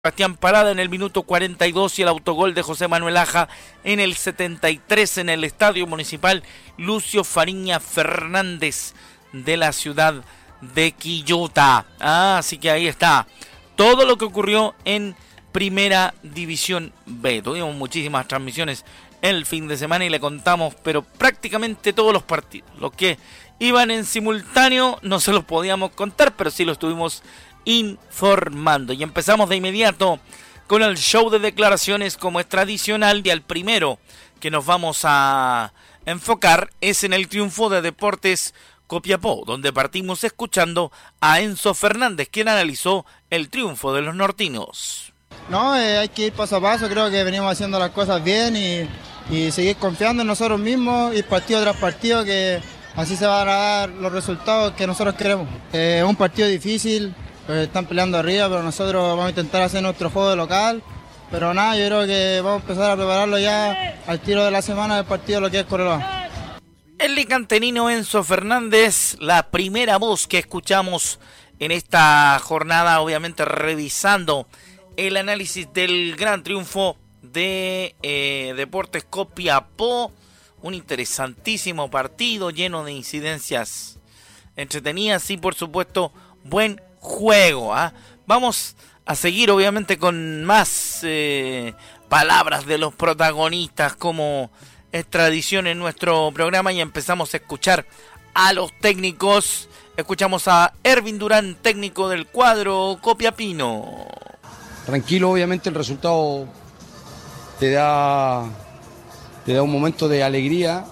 Sebastián Parada en el minuto 42 y el autogol de José Manuel Aja en el 73 en el Estadio Municipal Lucio Fariña Fernández de la ciudad de Quillota. Así que ahí está todo lo que ocurrió en Primera División B. Tuvimos muchísimas transmisiones el fin de semana y le contamos, pero prácticamente todos los partidos. Los que iban en simultáneo no se los podíamos contar, pero sí los tuvimos informando. Y empezamos de inmediato con el show de declaraciones como es tradicional, y al primero que nos vamos a enfocar es en el triunfo de Deportes Copiapó, donde partimos escuchando a Enzo Fernández, quien analizó el triunfo de los nortinos. No, hay que ir paso a paso, creo que venimos haciendo las cosas bien y seguir confiando en nosotros mismos, ir partido tras partido, que así se van a dar los resultados que nosotros queremos. Es un partido difícil, están peleando arriba, pero nosotros vamos a intentar hacer nuestro juego de local. Pero nada, yo creo que vamos a empezar a prepararlo ya al tiro de la semana del partido, lo que es Correloa. El licantenino Enzo Fernández, la primera voz que escuchamos en esta jornada, obviamente revisando el análisis del gran triunfo de Deportes Copiapó. Un interesantísimo partido lleno de incidencias entretenidas y por supuesto buen juego. Vamos a seguir obviamente con más palabras de los protagonistas, como es tradición en nuestro programa, y empezamos a escuchar a los técnicos. Escuchamos a Ervin Durán, técnico del cuadro copiapino. Tranquilo, obviamente el resultado te da un momento de alegría,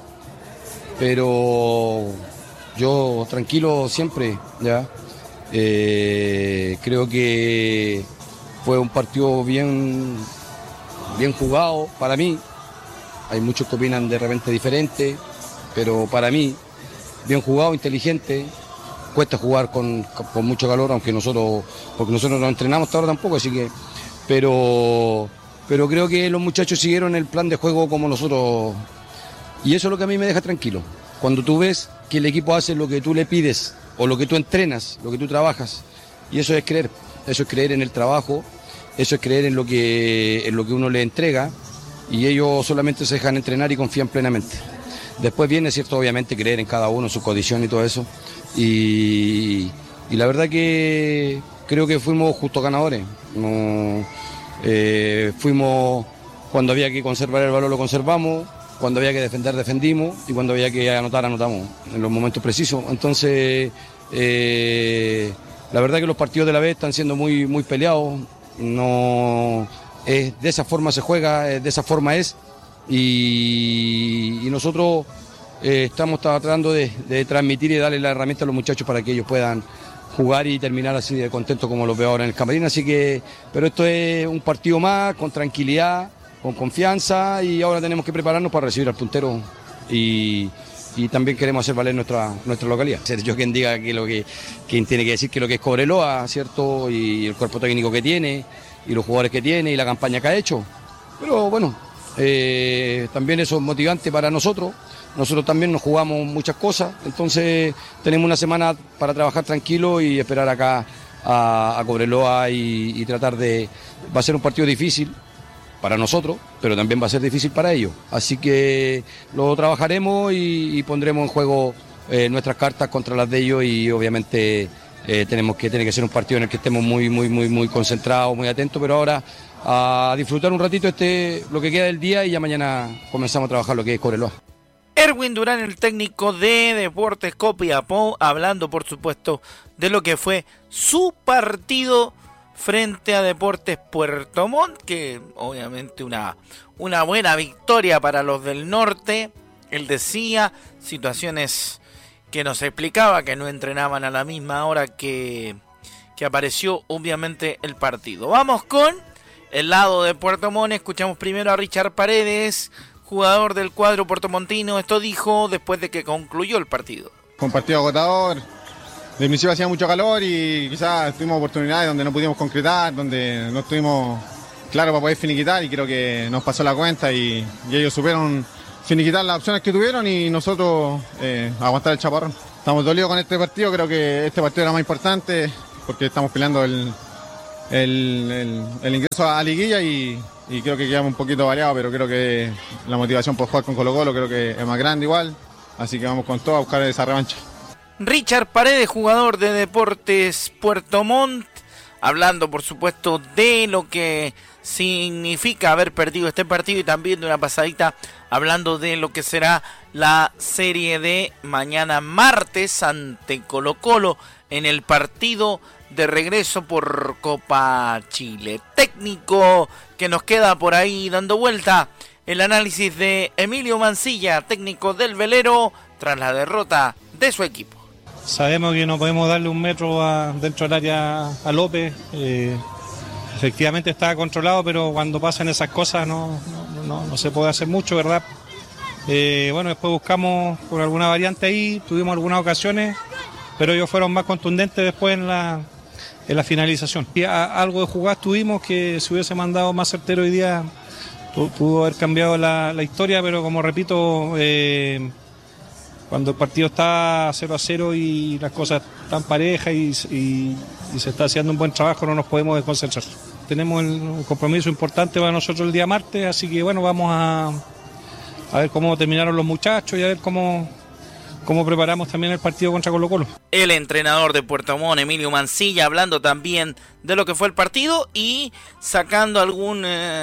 pero yo tranquilo siempre, ¿ya? Creo que fue un partido bien jugado para mí. Hay muchos que opinan de repente diferente, pero para mí, bien jugado, inteligente. Cuesta jugar con mucho calor, porque nosotros no entrenamos hasta ahora tampoco, así que, pero creo que los muchachos siguieron el plan de juego como nosotros, y eso es lo que a mí me deja tranquilo. Cuando tú ves que el equipo hace lo que tú le pides, o lo que tú entrenas, lo que tú trabajas, y eso es creer en el trabajo, eso es creer en lo que uno le entrega, y ellos solamente se dejan entrenar y confían plenamente. Después viene, cierto, obviamente creer en cada uno, su condición y todo eso, y la verdad que creo que fuimos justos ganadores. No, fuimos, cuando había que conservar el balón lo conservamos, cuando había que defender defendimos, y cuando había que anotar anotamos en los momentos precisos. Entonces la verdad que los partidos de la B están siendo muy peleados. No, de esa forma se juega, de esa forma es, y nosotros estamos tratando de transmitir y darle la herramienta a los muchachos para que ellos puedan jugar y terminar así de contento como los veo ahora en el camarín. Así que, pero esto es un partido más, con tranquilidad, con confianza, y ahora tenemos que prepararnos para recibir al puntero, y también queremos hacer valer nuestra localidad. Ser yo quien diga quien tiene que decir que lo que es Cobreloa, ¿cierto? Y el cuerpo técnico que tiene, y los jugadores que tiene, y la campaña que ha hecho. Pero bueno, también eso es motivante para nosotros. Nosotros también nos jugamos muchas cosas, entonces tenemos una semana para trabajar tranquilo y esperar acá a Cobreloa y tratar va a ser un partido difícil para nosotros, pero también va a ser difícil para ellos. Así que lo trabajaremos y pondremos en juego nuestras cartas contra las de ellos, y obviamente tiene que ser un partido en el que estemos muy concentrados, muy atentos, pero ahora a disfrutar un ratito lo que queda del día, y ya mañana comenzamos a trabajar lo que es Cobreloa. Erwin Durán, el técnico de Deportes Copiapó, hablando por supuesto de lo que fue su partido frente a Deportes Puerto Montt, que obviamente una buena victoria para los del norte. Él decía situaciones que nos explicaba, que no entrenaban a la misma hora que apareció obviamente el partido. Vamos con el lado de Puerto Montt. Escuchamos primero a Richard Paredes, jugador del cuadro puertomontino. Esto dijo después de que concluyó el partido. Fue un partido agotador. De principio hacía mucho calor y quizás tuvimos oportunidades donde no pudimos concretar, donde no estuvimos claros para poder finiquitar, y creo que nos pasó la cuenta y ellos supieron finiquitar las opciones que tuvieron, y nosotros aguantar el chaparrón. Estamos dolidos con este partido, creo que este partido era más importante porque estamos peleando el ingreso a liguilla y creo que quedamos un poquito variados, pero creo que la motivación por jugar con Colo-Colo creo que es más grande igual, así que vamos con todo a buscar esa revancha. Richard Paredes, jugador de Deportes Puerto Montt, hablando por supuesto de lo que significa haber perdido este partido y también de una pasadita hablando de lo que será la serie de mañana martes ante Colo-Colo en el partido de regreso por Copa Chile. Técnico que nos queda por ahí dando vuelta, el análisis de Emilio Mancilla, técnico del Velero, tras la derrota de su equipo. Sabemos que no podemos darle un metro dentro del área a López. Efectivamente está controlado, pero cuando pasan esas cosas no se puede hacer mucho, ¿verdad? Bueno, después buscamos por alguna variante ahí, tuvimos algunas ocasiones, pero ellos fueron más contundentes después en la finalización. Y algo de jugadas tuvimos que si hubiese mandado más certero hoy día pudo haber cambiado la historia, pero como repito, cuando el partido está 0-0 y las cosas están parejas y se está haciendo un buen trabajo, no nos podemos desconcentrar. Tenemos un compromiso importante para nosotros el día martes, así que bueno, vamos a ver cómo terminaron los muchachos y a ver cómo preparamos también el partido contra Colo-Colo. El entrenador de Puerto Montt, Emilio Mancilla, hablando también de lo que fue el partido y sacando algún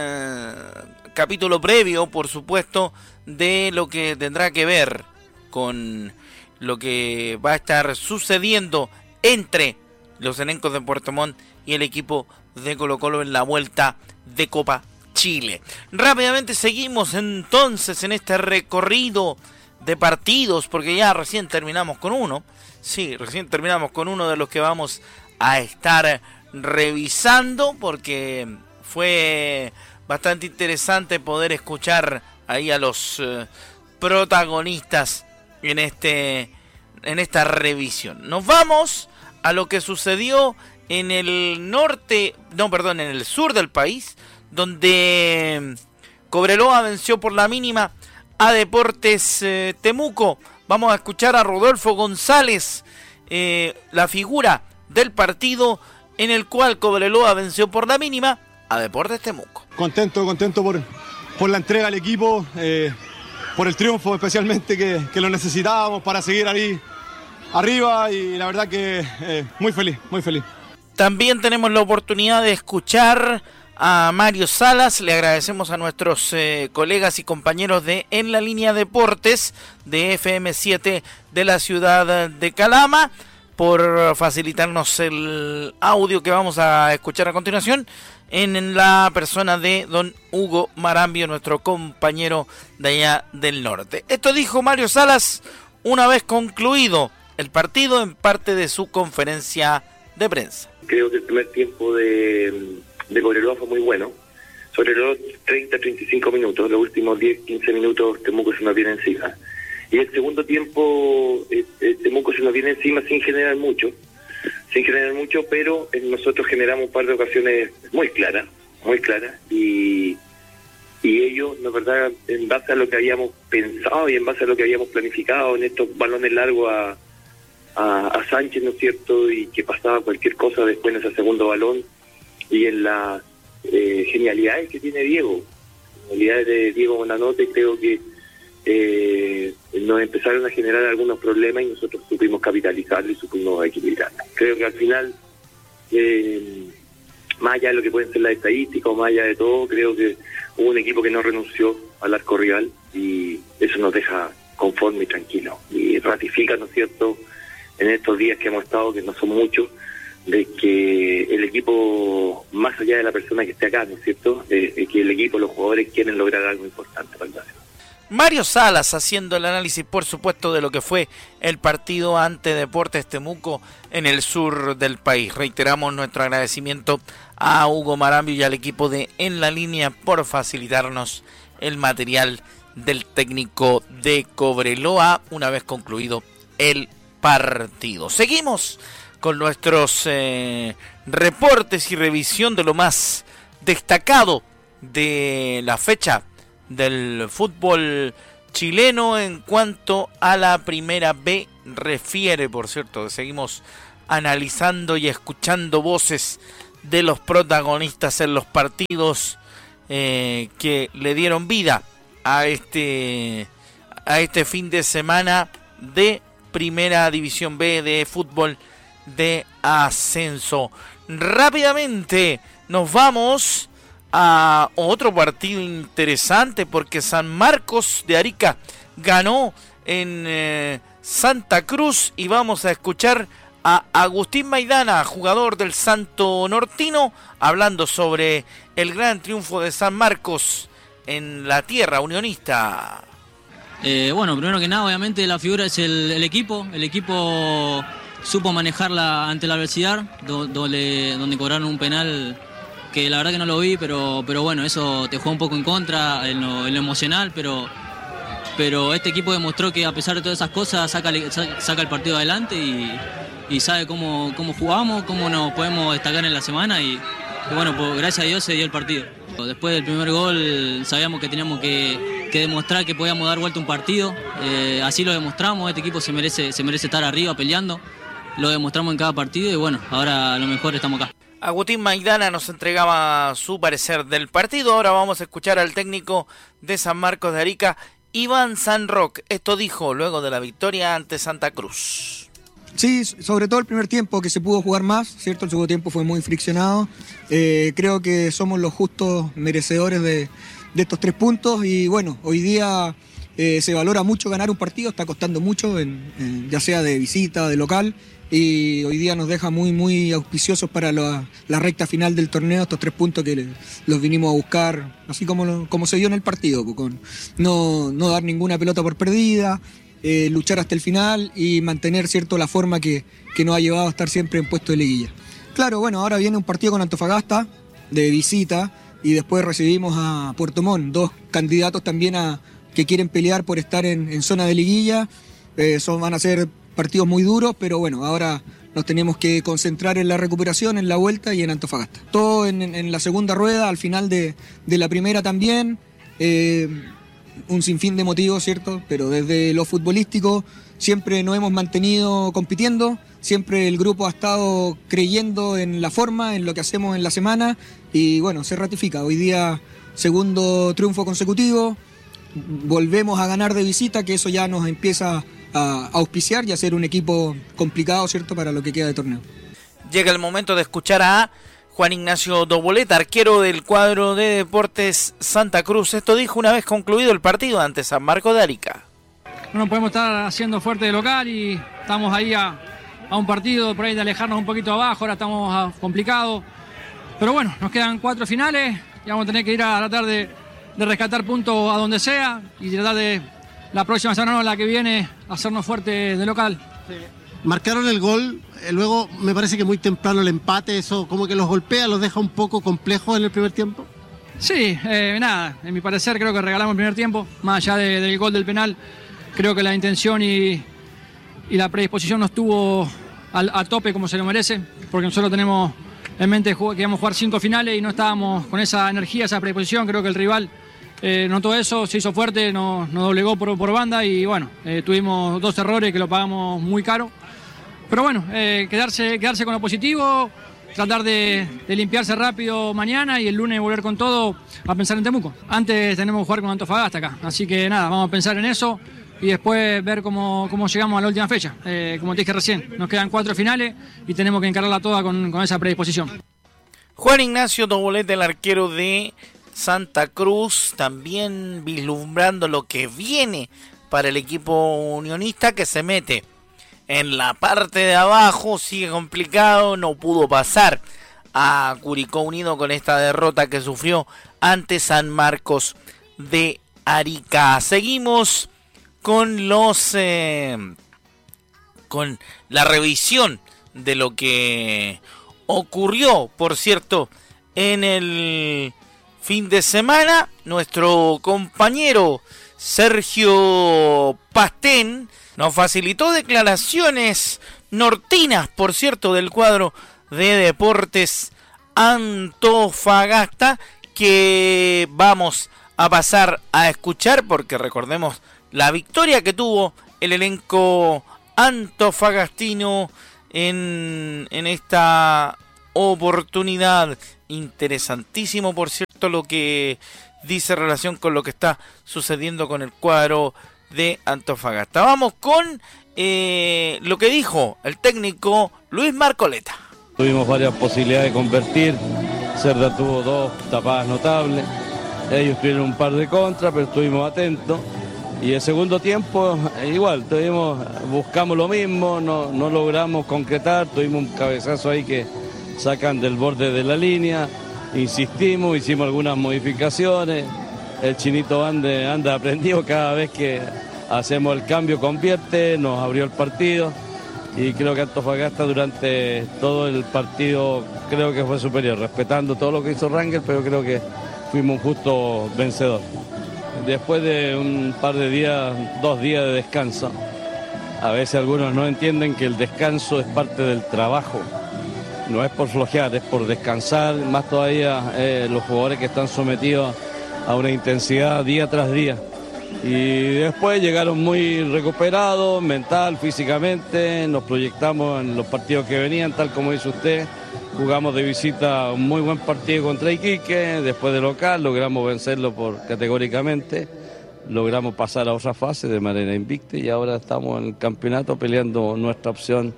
capítulo previo, por supuesto, de lo que tendrá que ver con lo que va a estar sucediendo entre los elencos de Puerto Montt y el equipo de Colo-Colo en la vuelta de Copa Chile. Rápidamente seguimos entonces en este recorrido de partidos, porque ya recién terminamos con uno. Sí, recién terminamos con uno de los que vamos a estar revisando, porque fue bastante interesante poder escuchar ahí a los protagonistas en esta revisión. Nos vamos a lo que sucedió en el en el sur del país, donde Cobreloa venció por la mínima a Deportes Temuco. Vamos a escuchar a Rodolfo González, la figura del partido en el cual Cobreloa venció por la mínima a Deportes Temuco. Contento por la entrega al equipo, por el triunfo especialmente que lo necesitábamos para seguir ahí arriba, y la verdad que muy feliz. También tenemos la oportunidad de escuchar a Mario Salas. Le agradecemos a nuestros colegas y compañeros de En la Línea Deportes de FM7 de la ciudad de Calama por facilitarnos el audio que vamos a escuchar a continuación, en la persona de don Hugo Marambio, nuestro compañero de allá del norte. Esto dijo Mario Salas una vez concluido el partido en parte de su conferencia de prensa. Creo que el primer tiempo de Cobreloa fue muy bueno, sobre los 30-35 minutos, los últimos 10-15 minutos Temuco se nos viene encima. Y el segundo tiempo Temuco se nos viene encima sin generar mucho, pero nosotros generamos un par de ocasiones muy claras, y ellos, la verdad, en base a lo que habíamos pensado y en base a lo que habíamos planificado en estos balones largos a Sánchez, ¿no es cierto?, y que pasaba cualquier cosa después en ese segundo balón, y en las genialidades que tiene Diego Bonanote, creo que nos empezaron a generar algunos problemas y nosotros supimos capitalizarlo y supimos equilibrarlo. Creo que al final, más allá de lo que pueden ser las estadísticas o más allá de todo, creo que hubo un equipo que no renunció al arco rival, y eso nos deja conforme y tranquilo, y ratifica, ¿no es cierto?, en estos días que hemos estado, que no son muchos, de que el equipo, más allá de la persona que esté acá, ¿no es cierto?, que el equipo, los jugadores quieren lograr algo importante para el nacional. Mario Salas haciendo el análisis, por supuesto, de lo que fue el partido ante Deportes Temuco en el sur del país. Reiteramos nuestro agradecimiento a Hugo Marambio y al equipo de En la Línea por facilitarnos el material del técnico de Cobreloa una vez concluido el partido. Seguimos con nuestros reportes y revisión de lo más destacado de la fecha del fútbol chileno en cuanto a la Primera B refiere. Por cierto, seguimos analizando y escuchando voces de los protagonistas en los partidos que le dieron vida a este fin de semana de Primera División B de fútbol de ascenso. Rápidamente nos vamos a otro partido interesante porque San Marcos de Arica ganó en Santa Cruz y vamos a escuchar a Agustín Maidana, jugador del Santo Nortino, hablando sobre el gran triunfo de San Marcos en la tierra unionista. Bueno, primero que nada, obviamente la figura es el equipo. El equipo supo manejarla ante la adversidad, donde cobraron un penal que la verdad que no lo vi, pero bueno, eso te juega un poco en contra en lo emocional, pero este equipo demostró que a pesar de todas esas cosas saca el partido adelante y sabe cómo jugamos, cómo nos podemos destacar en la semana y bueno, pues gracias a Dios se dio el partido. Después del primer gol sabíamos que teníamos que demostrar que podíamos dar vuelta un partido, así lo demostramos, este equipo se merece estar arriba peleando, lo demostramos en cada partido y bueno, ahora a lo mejor estamos acá. Agustín Maidana nos entregaba su parecer del partido. Ahora vamos a escuchar al técnico de San Marcos de Arica, Iván Sanrock. Esto dijo luego de la victoria ante Santa Cruz. Sí, sobre todo el primer tiempo que se pudo jugar más, ¿cierto? El segundo tiempo fue muy friccionado. Creo que somos los justos merecedores de estos 3 puntos y bueno, hoy día se valora mucho ganar un partido, está costando mucho, ya sea de visita, de local, y hoy día nos deja muy, muy auspiciosos para la recta final del torneo, estos 3 puntos que los vinimos a buscar, así como se dio en el partido, con no dar ninguna pelota por perdida, luchar hasta el final y mantener, ¿cierto?, la forma que nos ha llevado a estar siempre en puesto de liguilla. Claro, bueno, ahora viene un partido con Antofagasta de visita y después recibimos a Puerto Montt, 2 candidatos también que quieren pelear por estar en zona de liguilla. Van a ser partidos muy duros, pero bueno, ahora nos tenemos que concentrar en la recuperación, en la vuelta y en Antofagasta. Todo en la segunda rueda, al final de la primera también. Un sinfín de motivos, ¿cierto? Pero desde lo futbolístico siempre nos hemos mantenido compitiendo, siempre el grupo ha estado creyendo en la forma, en lo que hacemos en la semana y bueno, se ratifica. Hoy día, segundo triunfo consecutivo, volvemos a ganar de visita, que eso ya nos empieza a auspiciar y a ser un equipo complicado, ¿cierto?, para lo que queda de torneo. Llega el momento de escuchar a Juan Ignacio Doboleta, arquero del cuadro de Deportes Santa Cruz. Esto dijo una vez concluido el partido ante San Marcos de Arica. No podemos estar haciendo fuerte de local y estamos ahí a un partido, por ahí de alejarnos un poquito abajo, ahora estamos complicados. Pero bueno, nos quedan 4 finales y vamos a tener que ir a tratar de rescatar puntos a donde sea y tratar de la próxima semana, la que viene, hacernos fuerte de local. Sí. Marcaron el gol, luego me parece que muy temprano el empate, eso como que los golpea, los deja un poco complejos en el primer tiempo. Sí, nada, en mi parecer creo que regalamos el primer tiempo, más allá del gol del penal, creo que la intención y la predisposición no estuvo a tope como se lo merece, porque nosotros tenemos en mente que íbamos a jugar 5 finales y no estábamos con esa energía, esa predisposición. Creo que el rival notó eso, se hizo fuerte, nos doblegó por banda y bueno, tuvimos 2 errores que lo pagamos muy caro. Pero bueno, quedarse con lo positivo, tratar de limpiarse rápido mañana y el lunes volver con todo a pensar en Temuco. Antes tenemos que jugar con Antofagasta acá, así que nada, vamos a pensar en eso y después ver cómo llegamos a la última fecha. Como te dije recién, nos quedan 4 finales y tenemos que encararla toda con esa predisposición. Juan Ignacio Doboleta, el arquero de Santa Cruz, también vislumbrando lo que viene para el equipo unionista, que se mete en la parte de abajo, sigue complicado, no pudo pasar a Curicó Unido con esta derrota que sufrió ante San Marcos de Arica. Seguimos con con la revisión de lo que ocurrió, por cierto, en el fin de semana. Nuestro compañero Sergio Pastén nos facilitó declaraciones nortinas, por cierto, del cuadro de Deportes Antofagasta, que vamos a pasar a escuchar, porque recordemos la victoria que tuvo el elenco antofagastino en esta oportunidad. Interesantísimo, por cierto, lo que dice en relación con lo que está sucediendo con el cuadro de Antofagasta. Vamos con lo que dijo el técnico Luis Marcoleta. Tuvimos varias posibilidades de convertir. Cerda tuvo 2 tapadas notables. Ellos tuvieron un par de contras, pero estuvimos atentos. Y el segundo tiempo, igual, buscamos lo mismo, no logramos concretar. Tuvimos un cabezazo ahí que sacan del borde de la línea. Insistimos, hicimos algunas modificaciones. El Chinito anda aprendido, cada vez que hacemos el cambio convierte, nos abrió el partido. Y creo que Antofagasta durante todo el partido creo que fue superior, respetando todo lo que hizo Rangel, pero creo que fuimos un justo vencedor. Después de un par de días, 2 días de descanso, a veces algunos no entienden que el descanso es parte del trabajo. No es por flojear, es por descansar, más todavía los jugadores que están sometidos a una intensidad día tras día. Y después llegaron muy recuperados, mental, físicamente, nos proyectamos en los partidos que venían, tal como dice usted. Jugamos de visita un muy buen partido contra Iquique, después de local logramos vencerlo categóricamente, logramos pasar a otra fase de manera invicta y ahora estamos en el campeonato peleando nuestra opción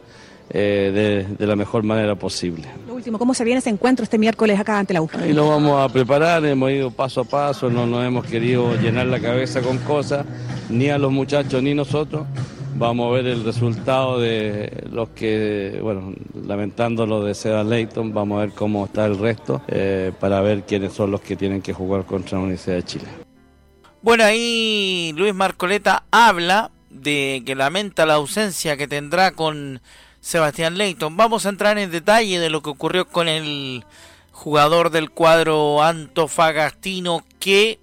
de la mejor manera posible. Lo último, ¿cómo se viene ese encuentro este miércoles acá ante la U? Y lo vamos a preparar, hemos ido paso a paso, no nos hemos querido llenar la cabeza con cosas, ni a los muchachos ni nosotros. Vamos a ver el resultado de los que, bueno, lamentando lo de Seda Leighton, vamos a ver cómo está el resto para ver quiénes son los que tienen que jugar contra la Universidad de Chile. Bueno, ahí Luis Marcoleta habla de que lamenta la ausencia que tendrá con Sebastián Leighton. Vamos a entrar en detalle de lo que ocurrió con el jugador del cuadro antofagastino que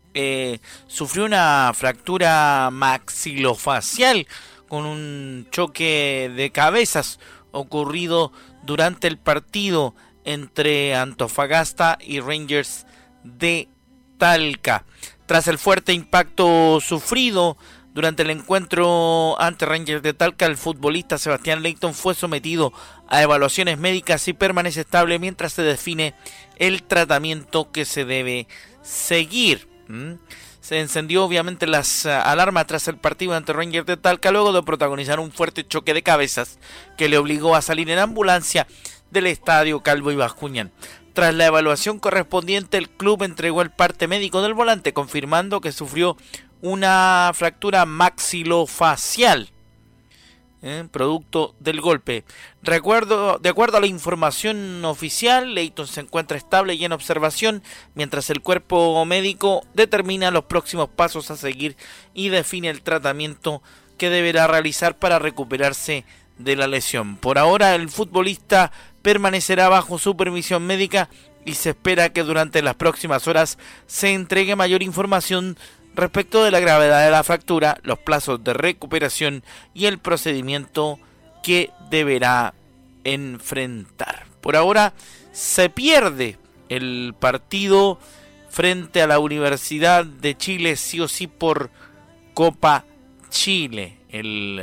sufrió una fractura maxilofacial con un choque de cabezas ocurrido durante el partido entre Antofagasta y Rangers de Talca. Tras el fuerte impacto sufrido durante el encuentro ante Rangers de Talca, el futbolista Sebastián Leighton fue sometido a evaluaciones médicas y permanece estable mientras se define el tratamiento que se debe seguir. Se encendió obviamente las alarmas tras el partido ante Rangers de Talca luego de protagonizar un fuerte choque de cabezas que le obligó a salir en ambulancia del estadio Calvo y Bascuñán. Tras la evaluación correspondiente, el club entregó el parte médico del volante confirmando que sufrió una fractura maxilofacial producto del golpe. De acuerdo a la información oficial, Leighton se encuentra estable y en observación mientras el cuerpo médico determina los próximos pasos a seguir y define el tratamiento que deberá realizar para recuperarse de la lesión. Por ahora el futbolista permanecerá bajo supervisión médica y se espera que durante las próximas horas se entregue mayor información respecto de la gravedad de la fractura, los plazos de recuperación y el procedimiento que deberá enfrentar. Por ahora se pierde el partido frente a la Universidad de Chile, sí o sí por Copa Chile. El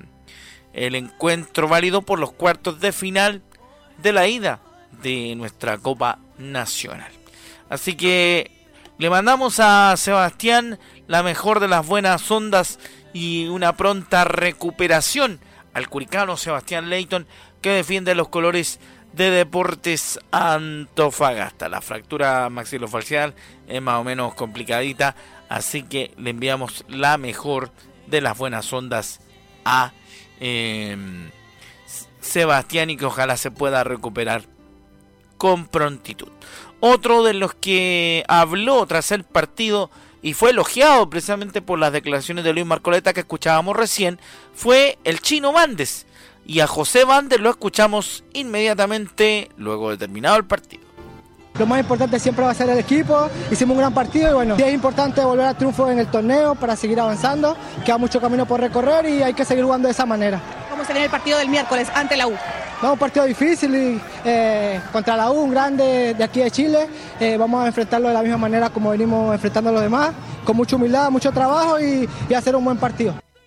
encuentro válido por los cuartos de final de la ida de nuestra Copa Nacional. Así que le mandamos a Sebastián la mejor de las buenas ondas y una pronta recuperación al curicano Sebastián Leighton, que defiende los colores de Deportes Antofagasta. La fractura maxilofacial es más o menos complicadita, así que le enviamos la mejor de las buenas ondas a Sebastián y que ojalá se pueda recuperar con prontitud. Otro de los que habló tras el partido y fue elogiado precisamente por las declaraciones de Luis Marcoleta que escuchábamos recién fue el Chino Bandes, y a José Bandes lo escuchamos inmediatamente luego de terminado el partido. Lo más importante siempre va a ser el equipo, hicimos un gran partido y bueno, es importante volver al triunfo en el torneo para seguir avanzando, queda mucho camino por recorrer y hay que seguir jugando de esa manera. ¿Cómo se viene el partido del miércoles ante la U? No, un partido difícil contra la U, un grande de aquí de Chile, vamos a enfrentarlo de la misma manera como venimos enfrentando a los demás, con mucha humildad, mucho trabajo y hacer un buen partido.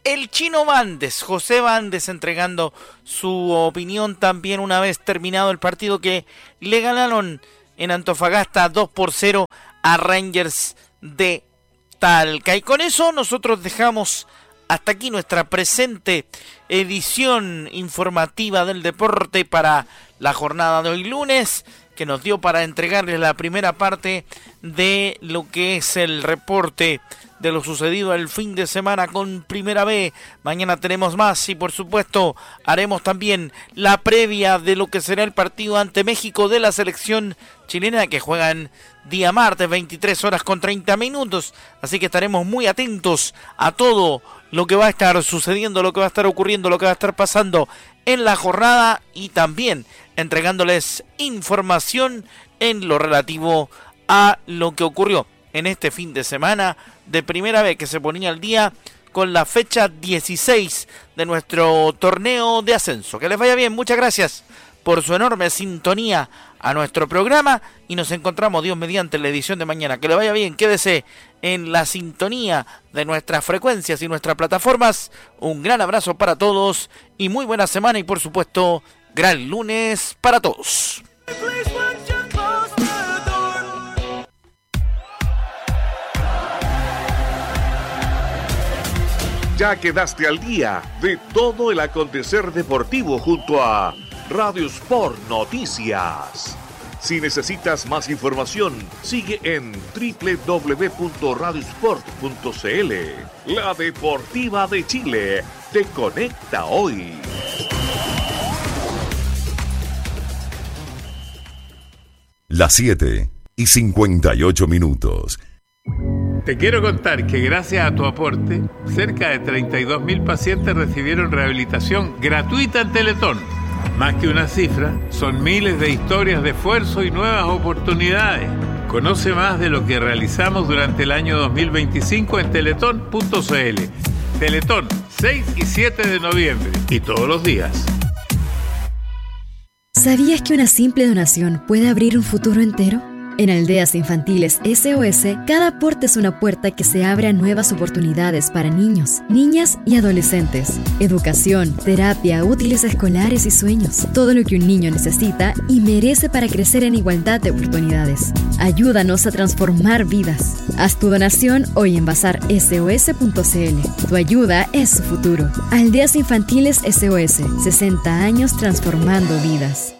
el Chino Bandes, José Bandes, entregando su opinión también una vez terminado el partido que le ganaron en Antofagasta 2-0 a Rangers de Talca. Y con eso nosotros dejamos hasta aquí nuestra presente edición informativa del deporte para la jornada de hoy lunes, que nos dio para entregarles la primera parte de lo que es el reporte de lo sucedido el fin de semana con Primera B. Mañana tenemos más y por supuesto haremos también la previa de lo que será el partido ante México de la selección chilena, que juegan día martes 23 horas con 30 minutos. Así que estaremos muy atentos a todo lo que va a estar sucediendo, lo que va a estar ocurriendo, lo que va a estar pasando en la jornada y también entregándoles información en lo relativo a lo que ocurrió en este fin de semana de Primera vez, que se ponía al día con la fecha 16 de nuestro torneo de ascenso. Que les vaya bien, muchas gracias por su enorme sintonía a nuestro programa y nos encontramos, Dios mediante, en la edición de mañana. Que le vaya bien, quédese en la sintonía de nuestras frecuencias y nuestras plataformas. Un gran abrazo para todos y muy buena semana y por supuesto, gran lunes para todos. Ya quedaste al día de todo el acontecer deportivo junto a Radio Sport Noticias. Si necesitas más información, sigue en www.radiosport.cl. La Deportiva de Chile te conecta hoy. Las 7:58. Te quiero contar que gracias a tu aporte, cerca de 32.000 pacientes recibieron rehabilitación gratuita en Teletón. Más que una cifra, son miles de historias de esfuerzo y nuevas oportunidades. Conoce más de lo que realizamos durante el año 2025 en teletón.cl. Teletón, 6 y 7 de noviembre y todos los días. ¿Sabías que una simple donación puede abrir un futuro entero? En Aldeas Infantiles SOS, cada aporte es una puerta que se abre a nuevas oportunidades para niños, niñas y adolescentes. Educación, terapia, útiles escolares y sueños. Todo lo que un niño necesita y merece para crecer en igualdad de oportunidades. Ayúdanos a transformar vidas. Haz tu donación hoy en bazarsos.cl. Tu ayuda es su futuro. Aldeas Infantiles SOS, 60 años transformando vidas.